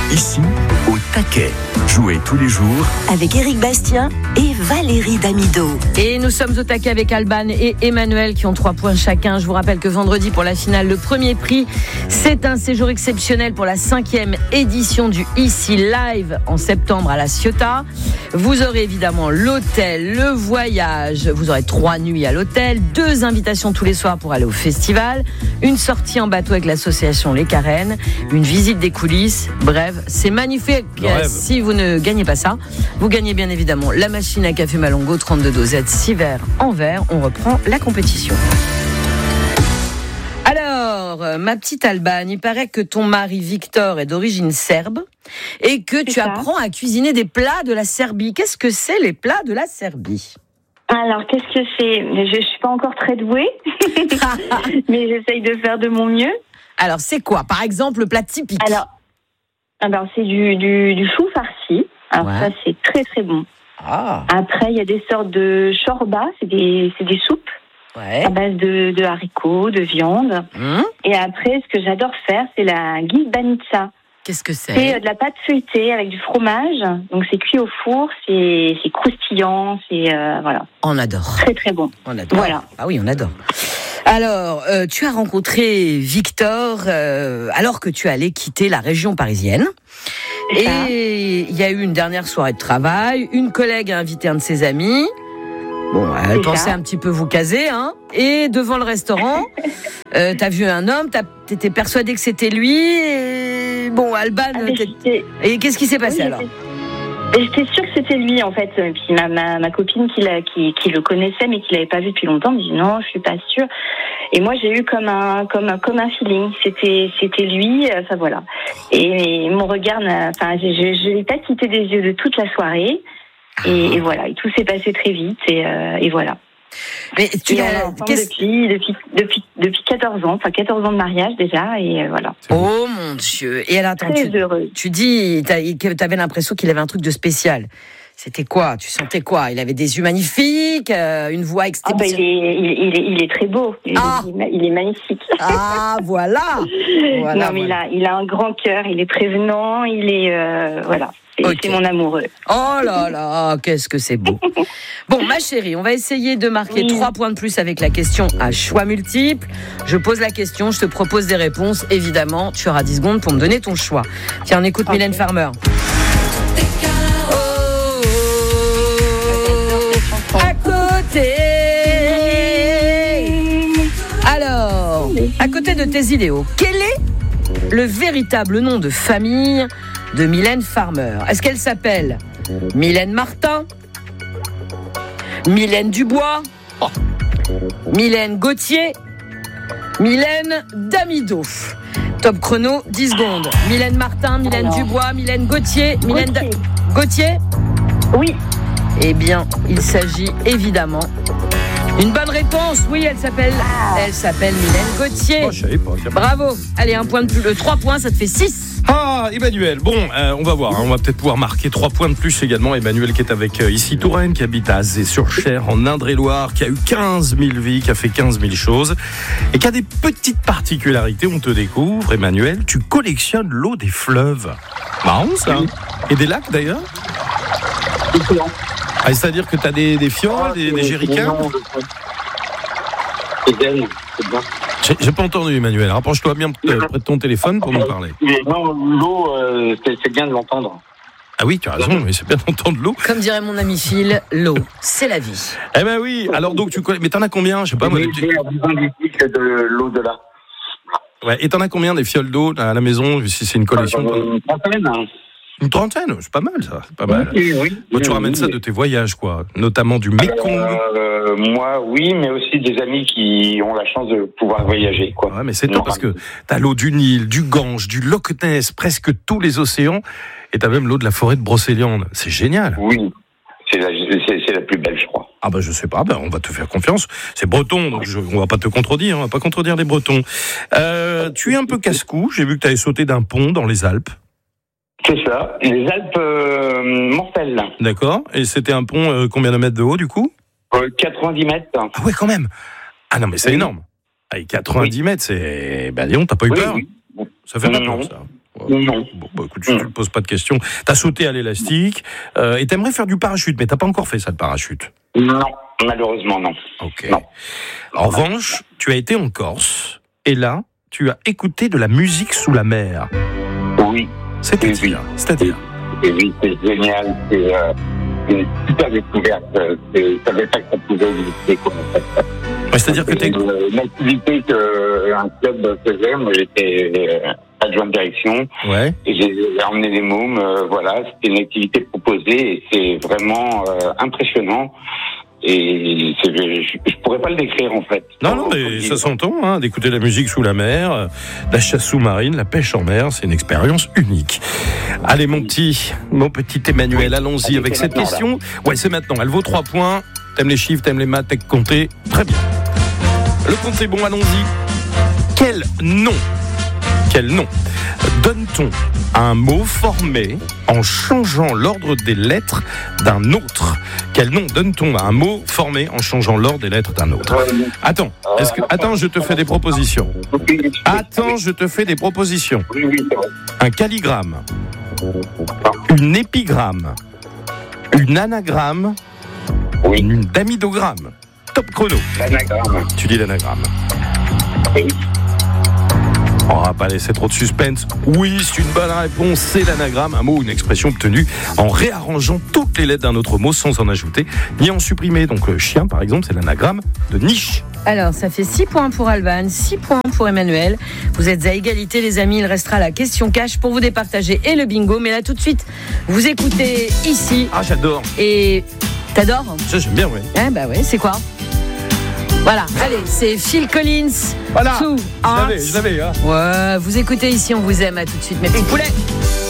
Ici, au taquet. Jouez tous les jours avec Éric Bastien et Valérie Damido. Et nous sommes au taquet avec Alban et Emmanuel qui ont 3 points chacun. Je vous rappelle que vendredi pour la finale, le premier prix, c'est un séjour exceptionnel pour la 5e édition du Ici Live en septembre à La Ciotat. Vous aurez évidemment l'hôtel, le voyage. Vous aurez 3 nuits à l'hôtel, 2 invitations tous les soirs pour aller au festival, une sortie en bateau avec l'association Les Carènes, une visite des coulisses. Bref, c'est magnifique. Si vous ne gagnez pas ça, vous gagnez bien évidemment la machine à café Malongo, 32 dosettes, 6 verres en verre. On reprend la compétition. Alors, ma petite Alban, il paraît que ton mari Victor est d'origine serbe et que tu apprends à cuisiner des plats de la Serbie. Qu'est-ce que c'est les plats de la Serbie ? Alors, qu'est-ce que c'est ? Je suis pas encore très douée, mais j'essaye de faire de mon mieux. Alors, c'est quoi, par exemple, le plat typique ? Alors c'est du chou farci. Alors ça, c'est très très bon. Après, il y a des sortes de chorba, c'est des soupes à base de haricots, de viande. Et après, ce que j'adore faire, c'est la gizbanica. Qu'est-ce que c'est ? C'est de la pâte feuilletée avec du fromage. Donc c'est cuit au four, c'est croustillant, c'est voilà. On adore. Très très bon. On adore. Voilà. Ah oui, on adore. Alors, tu as rencontré Victor alors que tu allais quitter la région parisienne. Et il y a eu une dernière soirée de travail. Une collègue a invité un de ses amis. Bon, elle pensait un petit peu vous caser, hein. Et devant le restaurant, t'as vu un homme, t'étais persuadée que c'était lui. Et bon, Alban, et qu'est-ce qui s'est passé alors ? J'étais sûre que c'était lui, en fait. Puis ma copine qui le connaissait, mais qui l'avait pas vu depuis longtemps, me dit non, je suis pas sûre. Et moi, j'ai eu comme un feeling. C'était lui, enfin voilà. Et mon regard, je l'ai pas quitté des yeux de toute la soirée. Et voilà. Et tout s'est passé très vite. Et voilà. Mais tu l'as depuis 14 ans, enfin 14 ans de mariage déjà, et voilà. Oh mon Dieu! Et alors, attends, tu dis que t'avais l'impression qu'il avait un truc de spécial. C'était quoi ? Tu sentais quoi ? Il avait des yeux magnifiques, une voix exceptionnelle. Il est très beau. Il est magnifique. Ah voilà. Non mais il a un grand cœur. Il est prévenant. Il est voilà. C'est mon amoureux. Oh là là, qu'est-ce que c'est beau. Bon, ma chérie, on va essayer de marquer 3 points de plus avec la question à choix multiples. Je pose la question, je te propose des réponses. Évidemment, tu auras 10 secondes pour me donner ton choix. Tiens, on écoute Mylène Farmer. À côté. Alors, à côté de tes idéaux, quel est le véritable nom de famille de Mylène Farmer? Est-ce qu'elle s'appelle Mylène Martin, Mylène Dubois, Mylène Gauthier, Mylène Damido? Top chrono, 10 secondes. Mylène Martin, Mylène Dubois, Mylène Gauthier, Mylène Gauthier? Oui. Eh bien, il s'agit évidemment... Une bonne réponse, oui, elle s'appelle Mylène Gauthier. Je savais pas. Bravo. Allez, 1 point de plus, 3 points, ça te fait 6. Ah, Emmanuel, bon, on va voir, on va peut-être pouvoir marquer 3 points de plus également. Emmanuel qui est avec ici Touraine, qui habite à Azé-sur-Cher en Indre-et-Loire, qui a eu 15 000 vies, qui a fait 15 000 choses et qui a des petites particularités. On te découvre, Emmanuel, tu collectionnes l'eau des fleuves. Marrant ça. Et des lacs d'ailleurs. Ah, c'est-à-dire que tu as des fioles, des jerrycans. C'est bien. J'ai pas entendu, Emmanuel. Rapproche-toi bien près de ton téléphone pour nous parler. Non, l'eau, c'est bien de l'entendre. Ah oui, tu as raison, mais c'est bien d'entendre l'eau. Comme dirait mon ami Phil, l'eau, c'est la vie. Eh ben oui, alors donc tu connais. Mais t'en as combien ? Je sais pas moi. De l'eau de là. Ouais, et t'en as combien des fioles d'eau à la maison, si c'est une collection ? Une trentaine. Une trentaine, c'est pas mal ça, c'est pas mal. Oui. Moi, tu ramènes ça de tes voyages, quoi, notamment du Mékong. Moi, oui, mais aussi des amis qui ont la chance de pouvoir voyager, quoi. Ouais, mais c'est top parce que t'as l'eau du Nil, du Gange, du Loch Ness, presque tous les océans, et t'as même l'eau de la forêt de Brocéliande. C'est génial. Oui, c'est la plus belle, je crois. Ah bah je sais pas, on va te faire confiance. C'est breton, donc on va pas te contredire, on va pas contredire les Bretons. Tu es un peu casse-cou, j'ai vu que t'avais sauté d'un pont dans les Alpes. C'est ça, les Alpes mortelles. D'accord, et c'était un pont combien de mètres de haut du coup ? 90 mètres. Ah ouais quand même. Ah non mais c'est énorme. Avec 90 mètres, c'est... Ben dis donc, t'as pas eu peur ? Oui. Ça fait pas peur ça. Non. Bon, bah, écoute, je ne te pose pas de questions. T'as sauté à l'élastique et t'aimerais faire du parachute, mais t'as pas encore fait ça, le parachute. Non, malheureusement, non. Ok. Non. En revanche, tu as été en Corse et là, tu as écouté de la musique sous la mer. Oui. C'est-à-dire Et oui, c'est génial. C'est une super découverte. Je savais pas que ça pouvait exister. C'est-à-dire que t'es... Une activité qu'un club faisait. Moi, j'étais adjoint de direction. Ouais. Et j'ai emmené les mômes. Voilà, c'était une activité proposée et c'est vraiment impressionnant. Et je pourrais pas le décrire en fait. Non, mais ça s'entend, hein, d'écouter la musique sous la mer, la chasse sous-marine, la pêche en mer, c'est une expérience unique. Allez, mon petit Emmanuel, allons-y avec cette question. Ouais, c'est maintenant. Elle vaut 3 points. T'aimes les chiffres, t'aimes les maths, t'aimes compter. Très bien. Le compte est bon, allons-y. Quel nom donne-t-on à un mot formé en changeant l'ordre des lettres d'un autre? Quel nom donne-t-on à un mot formé en changeant l'ordre des lettres d'un autre? Attends, je te fais des propositions. Oui, c'est vrai. Un calligramme, une épigramme, une anagramme, une damidogramme. Top chrono. L'anagramme. Tu dis l'anagramme. Oui. On va pas laisser trop de suspense. Oui, c'est une bonne réponse, c'est l'anagramme, un mot ou une expression obtenue en réarrangeant toutes les lettres d'un autre mot sans en ajouter ni en supprimer. Donc chien, par exemple, c'est l'anagramme de niche. Alors, ça fait 6 points pour Alban, 6 points pour Emmanuel. Vous êtes à égalité, les amis. Il restera la question cash pour vous départager et le bingo. Mais là, tout de suite, vous écoutez ici. Ah, j'adore. Et t'adores? Ça, j'aime bien, oui. Bah ouais, c'est quoi? Voilà, allez, c'est Phil Collins. Voilà, Two je l'avais, hein. Ouais, vous écoutez ici, on vous aime. À tout de suite, mes petits poulets.